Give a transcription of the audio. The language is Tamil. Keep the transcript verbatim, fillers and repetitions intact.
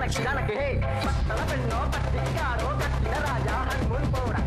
கணக்கு பத்தல பெண்ணோ பத்திக்காரோ கட்டின ராஜா ஹன்முன் போட